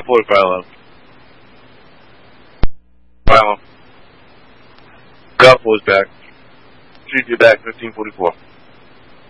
5:45 left. Wow. Gulf was back. Should be back 15:44.